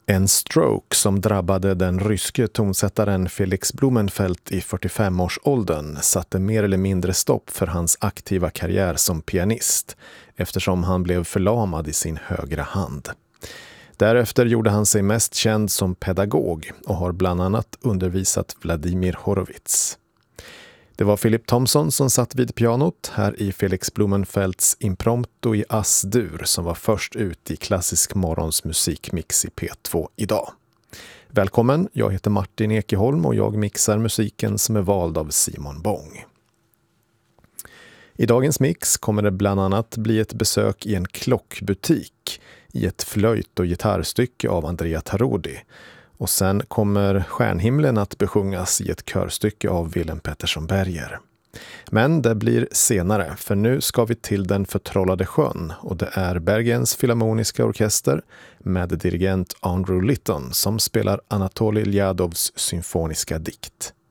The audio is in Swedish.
En stroke som drabbade den ryske tonsättaren Felix Blumenfeld i 45-årsåldern satte mer eller mindre stopp för hans aktiva karriär som pianist eftersom han blev förlamad i sin högra hand. Därefter gjorde han sig mest känd som pedagog och har bland annat undervisat Vladimir Horowitz. Det var Philip Thompson som satt vid pianot här i Felix Blumenfelds Impromptu i As-dur som var först ut i klassisk morgons musikmix i P2 idag. Välkommen, jag heter Martin Ekeholm och jag mixar musiken som är vald av Simon Bång. I dagens mix kommer det bland annat bli ett besök i en klockbutik i ett flöjt- och gitarrstycke av Andrea Tarodi. Och sen kommer Stjärnhimlen att besjungas i ett körstycke av Willem Pettersson Berger. Men det blir senare, för nu ska vi till den förtrollade sjön och det är Bergens Filharmoniska Orkester med dirigent Andrew Litton som spelar Anatolij Ljadovs symfoniska dikt.